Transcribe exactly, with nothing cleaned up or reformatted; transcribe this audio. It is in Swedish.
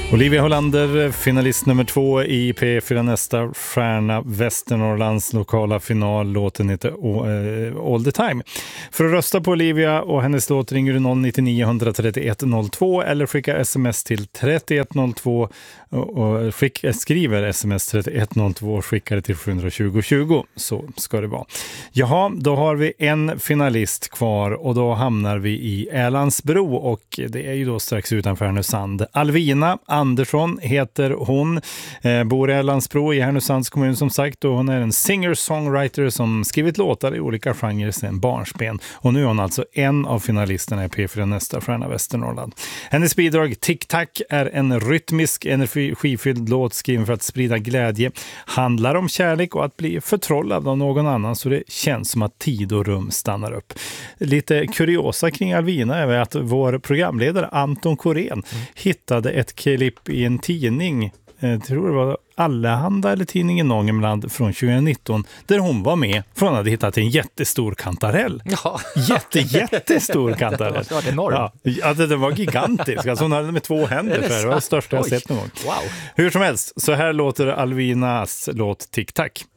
Olivia Hollander, finalist nummer två i P fyra Nästa stjärna, Västernorrlands lokala final. Låten heter All the Time. För att rösta på Olivia och hennes låt ringer du noll nio nio ett tre ett noll två eller skicka sms till tre ett noll två och skick, skriver sms tre ett noll två och skickar det till sju två zero tjugo. Så ska det vara. Jaha, då har vi en finalist kvar och då hamnar vi i Älandsbro och det är ju då strax utanför Härnösand. Alvina Andersson heter hon, eh, bor i Älandsbro i Härnösands kommun som sagt, och hon är en singer-songwriter som skrivit låtar i olika genrer sedan barnsben. Och nu är hon alltså en av finalisterna i P fyra Nästa stjärna Västernorrland. Hennes bidrag Tic Tac är en rytmisk, energifylld låt skriven för att sprida glädje, handlar om kärlek och att bli förtrollad av någon annan så det känns som att tid och rum stannar upp. Lite kuriosa kring Alvina är att vår programledare Anton Korén mm. hittade ett klipp i en tidning, jag tror det var Allehanda eller tidningen Ångermanland från tjugonitton, där hon var med för hon hade hittat en jättestor kantarell. Ja. Jätte, jättestor kantarell. Det var enorm. Ja, ja, det var gigantisk. Alltså hon hade med två händer. Det, det var det största jag sett någon gång. Wow. Hur som helst, så här låter Alvinas låt Tic Tac.